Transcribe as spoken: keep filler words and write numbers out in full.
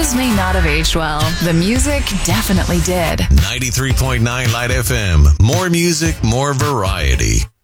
photos may not have aged well. The music definitely did. ninety-three point nine Light F M. More music, more variety.